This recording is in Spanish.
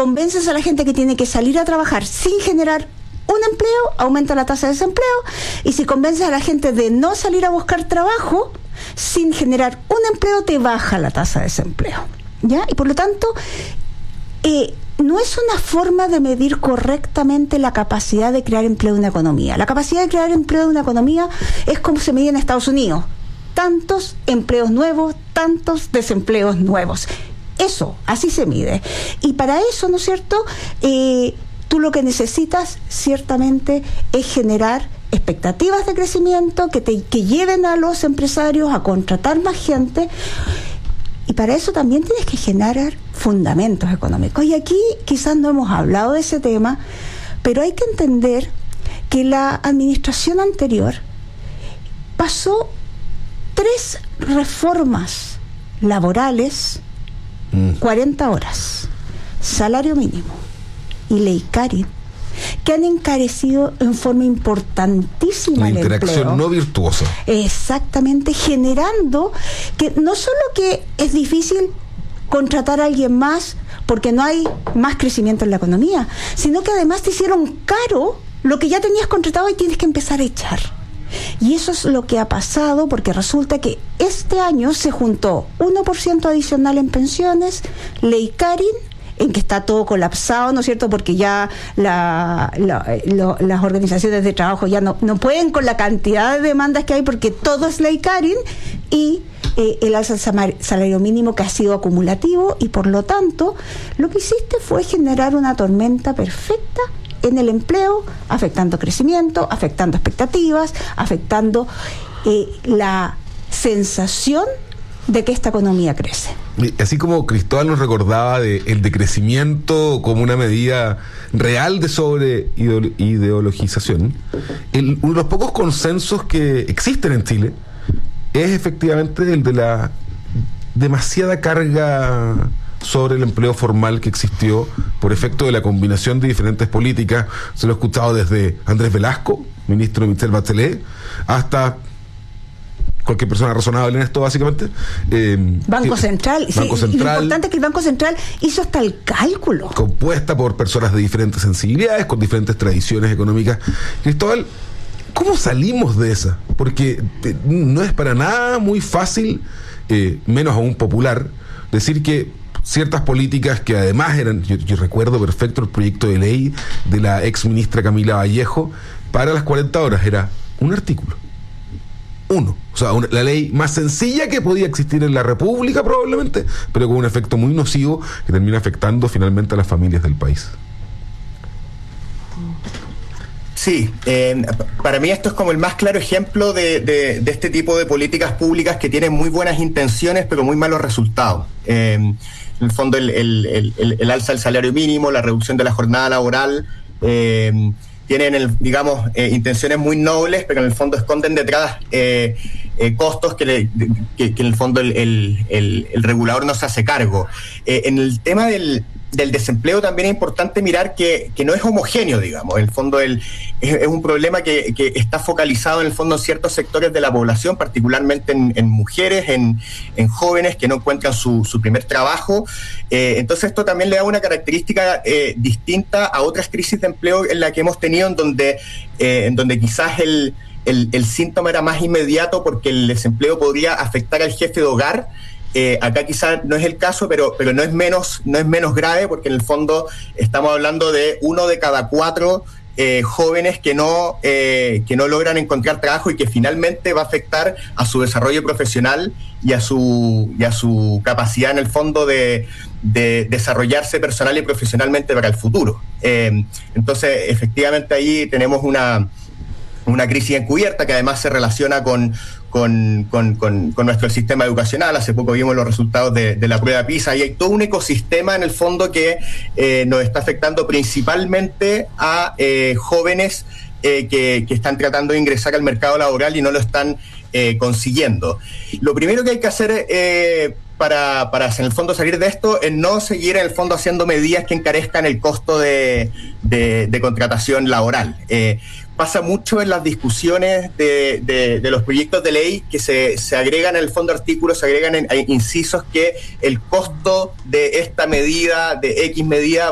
convences a la gente que tiene que salir a trabajar sin generar un empleo, aumenta la tasa de desempleo, y si convences a la gente de no salir a buscar trabajo sin generar un empleo, te baja la tasa de desempleo, ¿ya? Y por lo tanto, no es una forma de medir correctamente la capacidad de crear empleo de una economía. La capacidad de crear empleo de una economía es como se mide en Estados Unidos: tantos empleos nuevos, tantos desempleos nuevos. Eso, así se mide. Y para eso, ¿no es cierto?, tú lo que necesitas ciertamente es generar expectativas de crecimiento que lleven a los empresarios a contratar más gente, y para eso también tienes que generar fundamentos económicos. Y aquí quizás no hemos hablado de ese tema, pero hay que entender que la administración anterior pasó 3 reformas laborales, 40 horas, salario mínimo y ley Carin, que han encarecido en forma importantísima el empleo. La interacción no virtuosa. Exactamente, generando que no solo que es difícil contratar a alguien más porque no hay más crecimiento en la economía, sino que además te hicieron caro lo que ya tenías contratado y tienes que empezar a echar. Y eso es lo que ha pasado, porque resulta que este año se juntó 1% adicional en pensiones, ley Carin, en que está todo colapsado, ¿no es cierto?, porque ya las organizaciones de trabajo ya no pueden con la cantidad de demandas que hay, porque todo es ley Carin, y el alza del salario mínimo, que ha sido acumulativo, y por lo tanto lo que hiciste fue generar una tormenta perfecta en el empleo, afectando crecimiento, afectando expectativas, afectando la sensación de que esta economía crece. Así como Cristóbal nos recordaba el decrecimiento como una medida real de sobreideologización, uno de los pocos consensos que existen en Chile es efectivamente el de la demasiada carga sobre el empleo formal que existió por efecto de la combinación de diferentes políticas. Se lo he escuchado desde Andrés Velasco, ministro de Michelle Bachelet, hasta cualquier persona razonable en esto, básicamente. Banco Central. Lo importante es que el Banco Central hizo hasta el cálculo. Compuesta por personas de diferentes sensibilidades, con diferentes tradiciones económicas. Cristóbal, ¿cómo salimos de esa? Porque no es para nada muy fácil, menos aún popular, decir que ciertas políticas que además eran, yo recuerdo perfecto el proyecto de ley de la ex ministra Camila Vallejo para las 40 horas, era un artículo. O sea, la ley más sencilla que podía existir en la República probablemente, pero con un efecto muy nocivo que termina afectando finalmente a las familias del país. Sí, para mí esto es como el más claro ejemplo de este tipo de políticas públicas que tienen muy buenas intenciones pero muy malos resultados. En el fondo el alza del salario mínimo, la reducción de la jornada laboral, tienen, intenciones muy nobles, pero en el fondo esconden detrás costos que en el fondo el regulador no se hace cargo. En el tema del desempleo también es importante mirar que no es homogéneo, digamos. En el fondo es un problema que está focalizado en el fondo en ciertos sectores de la población, particularmente en mujeres, en jóvenes que no encuentran su primer trabajo. Entonces esto también le da una característica distinta a otras crisis de empleo en la que hemos tenido, en donde quizás el síntoma era más inmediato porque el desempleo podría afectar al jefe de hogar. Acá quizás no es el caso, pero no es menos grave, porque en el fondo estamos hablando de 1 de cada 4 jóvenes que no logran encontrar trabajo, y que finalmente va a afectar a su desarrollo profesional y a su capacidad en el fondo de desarrollarse personal y profesionalmente para el futuro. Entonces, efectivamente ahí tenemos una crisis encubierta que además se relaciona con nuestro sistema educacional. Hace poco vimos los resultados de la prueba PISA, y hay todo un ecosistema en el fondo que nos está afectando principalmente a jóvenes que están tratando de ingresar al mercado laboral y no lo están consiguiendo. Lo primero que hay que hacer para en el fondo salir de esto es no seguir en el fondo haciendo medidas que encarezcan el costo de contratación laboral. Pasa mucho en las discusiones de los proyectos de ley que se agregan en el fondo artículos, se agregan en incisos que el costo de esta medida, de X medida,